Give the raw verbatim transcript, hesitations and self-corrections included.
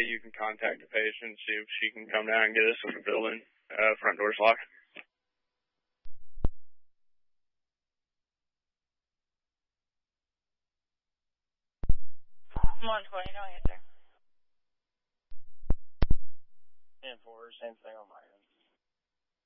way you can contact the patient, see if she can come down and get us in the building. Uh, front door's locked. one twenty, don't answer. ten four, same thing on my end.